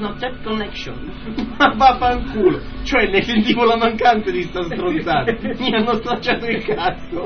not connection. Ma vaffanculo. Cioè ne sentivo la mancanza di sta stronzata. Mi hanno stracciato il cazzo.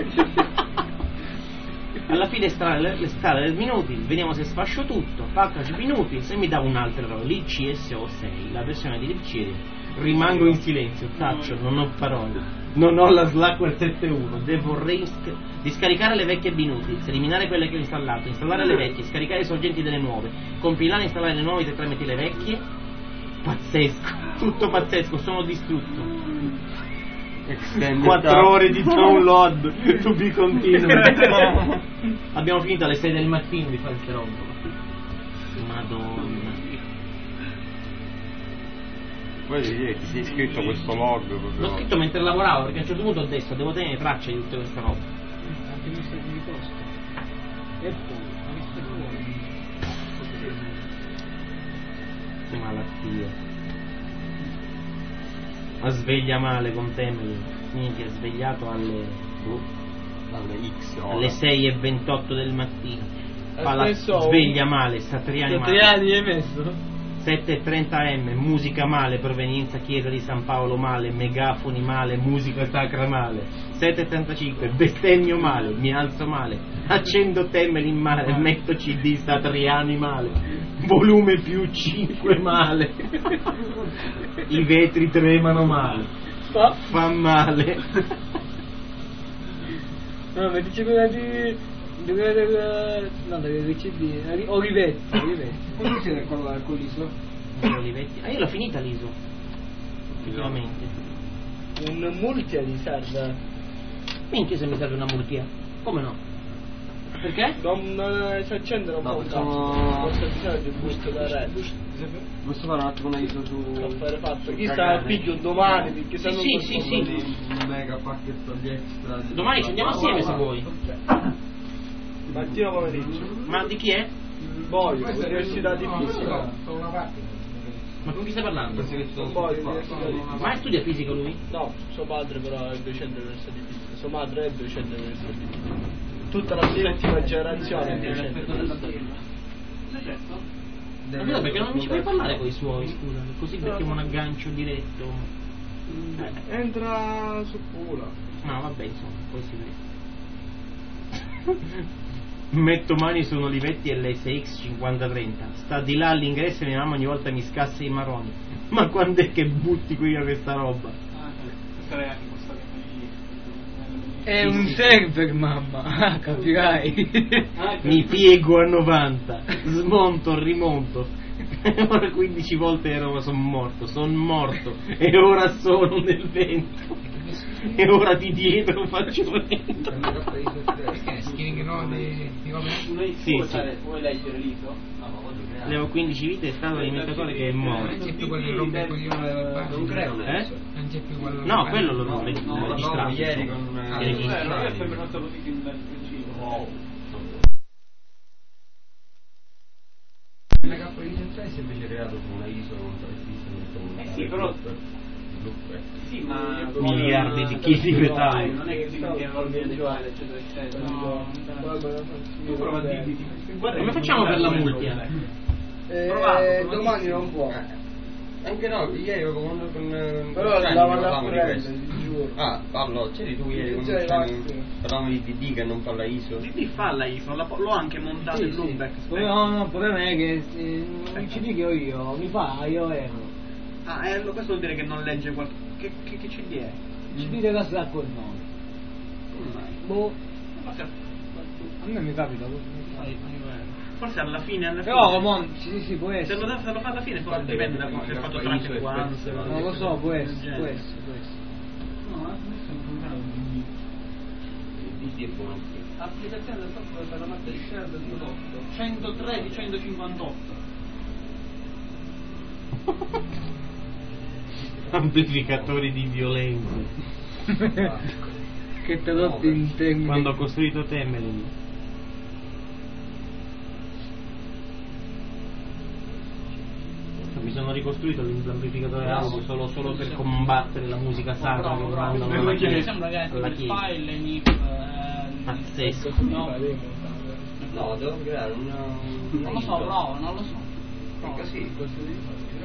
Alla fine le scale del minuti, vediamo se sfascio tutto, paccaci minuti, se mi dà un'altra roba, lì CSO 6, la versione di Lipciri, rimango in silenzio, taccio, non ho parole, non ho la Slackware 7.1, devo riscaricare le vecchie Binutils, eliminare quelle che ho installato, installare le vecchie, scaricare i sorgenti delle nuove, compilare e installare le nuove se tramite le vecchie, pazzesco, tutto pazzesco, sono distrutto. 4 ore di download to be continued. Abbiamo finito alle 6 del mattino di fare queste robe. Madonna. Poi ti sei scritto questo log proprio. L'ho scritto mentre lavoravo, perché a un certo punto ho detto devo tenere traccia di tutte queste robe. Anche mi stai di costo. E poi, Che malattia. Ma sveglia male con Temelin. Minchia, è svegliato alle X alle 6:28 del mattino. Sveglia male, Satriani male. Satriani hai messo? 7:30 musica male, provenienza chiesa di San Paolo male, megafoni male, musica sacra male. 7:35 bestemmio male, mi alzo male, accendo Temelin male, metto CD Satriani male, volume più 5 male, i vetri tremano male, fa male. No, ma dice quella di... no, deve CD, Olivetti. Come siete con l'ISO? Olivetti. Ah, io l'ho finita l'ISO. Effettivamente. Un multia di serve. Minchia se mi serve una multia. Come no? Perché? Non si accendono un po' un cazzo. Questo bisogno di boost da red. Posso fare un attimo una ISO su... Affare fatto. Chi sta al piglio domani? Perché se non Sì. Un mega pacchetto di extra... Domani ci andiamo assieme se vuoi. Mattino pomeriggio. Ma di chi è? Voglio, università di fisica. Ma con chi stai parlando? Voglio, università di fisica. Ma studia fisica lui? No, suo padre però è docente dell'università di fisica. Sua madre è docente dell'università di fisica. Tutta la settima generazione è docente dell'università di fisica. Ma no, perché non ci puoi parlare con i suoi, scusa, così becchiamo un aggancio diretto. Entra su Pula. No, vabbè, insomma, poi si vede. Metto mani su un Olivetti LSX 5030. Sta di là all'ingresso e mia mamma ogni volta mi scassa i marroni. Ma quando è che butti qui a questa roba? È un server, mamma, capirai. Mi piego a 90, smonto, rimonto. Ora 15 volte ero, sono morto. E ora sono nel vento. E ora di dietro faccio vento. Sì. Vuoi leggere l'ISO? Levo 15 vite, è stato l'alimentatore che è morto. Non c'è più quello che rompe con Non creo Non c'è più quello. No, quello l'ho registrato. Ieri con Ieri. una cappa di licenza si è invece creato con una ISO non sì, però sì, ma miliardi di chili di metallo. non è che si mantiene l'ordine di quale eccetera eccetera. No, tu prova a dirmi Come facciamo per la multia? Domani non può. anche no, ieri ero con Però Gianni, la vanno a parlavamo di prendere, questo. ti giuro. Ah, Pablo, c'eri tu ieri con C'eri Gianni, là, sì. parlavamo di DD che non fa la ISO. DD fa la ISO, l'ho anche montato in Lumbeck. No, il problema è che il CD che ho io mi fa io Ah, questo vuol dire che non legge qualcosa. Che CD è? il CD della Slackware il nome. Come mai? Boh, Forse a me mi capita così. forse alla fine Però sì, può se essere. lo fa alla fine forse dipende da come è fatto track quanto. Non lo so, può essere. No, adesso ho comprato un DD è buono. applicazione del software per la parte di share del prodotto 103 di 158. Amplificatori di violenza. Che tradotti in termini. Quando ho costruito Temelin. Mi sono ricostruito l'amplificatore audio solo per combattere la musica sacra che mandano alla chiesa. Pazzesco. No, devo creare una... Non lo so, bravo, non lo so. Così.